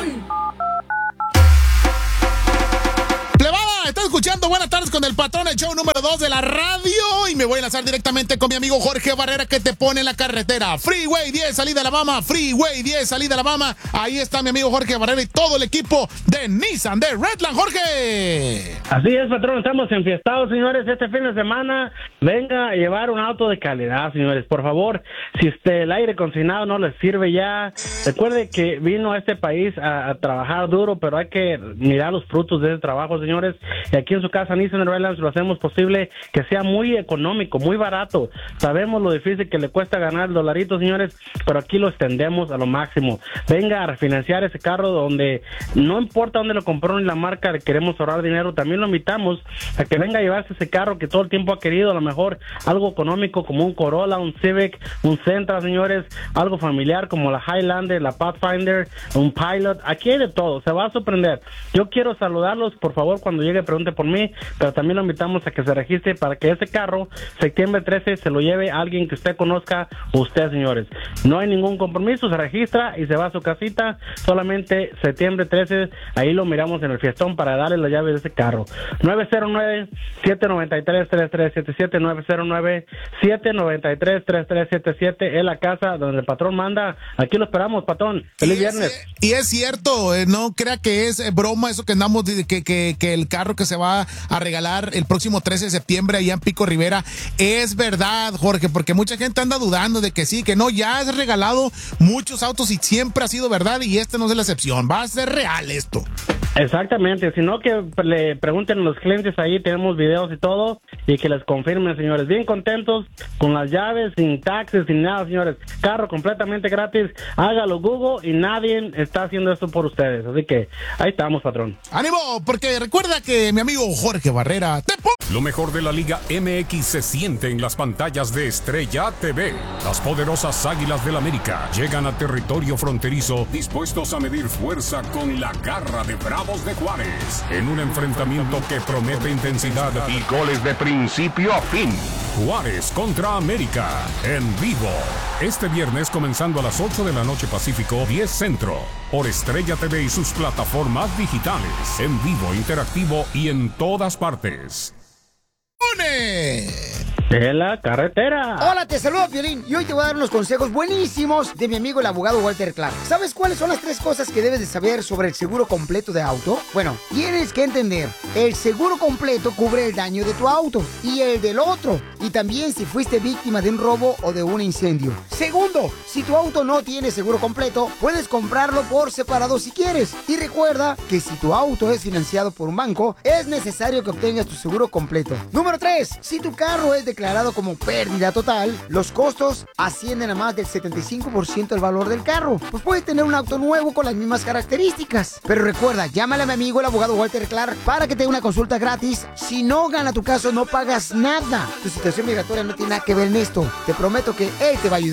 Estás escuchando Buenas Tardes con el Patrón, el show número 2 de la radio. Y me voy a lanzar directamente con mi amigo Jorge Barrera, que te pone en la carretera. Freeway 10, salida a Alabama. Freeway 10, salida a Alabama. Ahí está mi amigo Jorge Barrera y todo el equipo de Nissan de Redland. Jorge. Así es, patrón. Estamos enfiestados, señores. Este fin de semana, venga a llevar un auto de calidad, señores. Por favor, si el aire acondicionado no les sirve ya, recuerde que vino a este país a trabajar duro, pero hay que mirar los frutos de ese trabajo, señores. Y aquí en su casa Nissan Redlands lo hacemos posible que sea muy económico, muy barato. Sabemos lo difícil que le cuesta ganar el dolarito, señores, pero aquí lo extendemos a lo máximo. Venga a refinanciar ese carro donde no importa dónde lo compró ni la marca, le queremos ahorrar dinero. También lo invitamos a que venga a llevarse ese carro que todo el tiempo ha querido, a lo mejor algo económico como un Corolla, un Civic, un Sentra, señores, algo familiar como la Highlander, la Pathfinder, un Pilot. Aquí hay de todo, se va a sorprender. Yo quiero saludarlos, por favor, cuando llegue pregunte por mí, pero también lo invitamos a que se registre para que ese carro, septiembre 13, se lo lleve a alguien que usted conozca, usted, señores. No hay ningún compromiso, se registra y se va a su casita, solamente septiembre 13, ahí lo miramos en el fiestón para darle la llave de ese carro. 909-793-3377, 909-793-3377, es la casa donde el patrón manda. Aquí lo esperamos, patrón. Feliz viernes. Y es cierto, no crea que es broma eso que andamos, que el carro que se va a regalar el próximo 13 de septiembre allá en Pico Rivera, es verdad, Jorge, porque mucha gente anda dudando de que sí, que no, ya has regalado muchos autos y siempre ha sido verdad y este no es la excepción, va a ser real esto. Exactamente, sino que le pregunten a los clientes ahí, tenemos videos y todo, y que les confirmen, señores, bien contentos, con las llaves, sin taxes, sin nada, señores, carro completamente gratis, hágalo Google y nadie está haciendo esto por ustedes, así que ahí estamos, patrón. ¡Ánimo! Porque recuerda que mi amigo Jorge Barrera te pone... Lo mejor de la Liga MX se siente en las pantallas de Estrella TV. Las poderosas Águilas del América llegan a territorio fronterizo dispuestos a medir fuerza con la garra de Bravos de Juárez en un enfrentamiento que promete intensidad y goles de principio a fin. Juárez contra América en vivo. Este viernes comenzando a las 8 de la noche Pacífico, 10 Centro, por Estrella TV y sus plataformas digitales, en vivo, interactivo y en todas partes. De la carretera. Hola, te saludo, Piolín, y hoy te voy a dar unos consejos buenísimos de mi amigo el abogado Walter Clark. ¿Sabes cuáles son las 3 cosas que debes de saber sobre el seguro completo de auto? Bueno, tienes que entender, el seguro completo cubre el daño de tu auto y el del otro, y también si fuiste víctima de un robo o de un incendio. Segundo, si tu auto no tiene seguro completo, puedes comprarlo por separado si quieres. Y recuerda que si tu auto es financiado por un banco, es necesario que obtengas tu seguro completo. Número 3, si tu carro es declarado como pérdida total, los costos ascienden a más del 75% del valor del carro. Pues puedes tener un auto nuevo con las mismas características. Pero recuerda, llámale a mi amigo el abogado Walter Clark para que te dé una consulta gratis. Si no gana tu caso, no pagas nada. Tu situación migratoria no tiene nada que ver en esto. Te prometo que él te va a ayudar.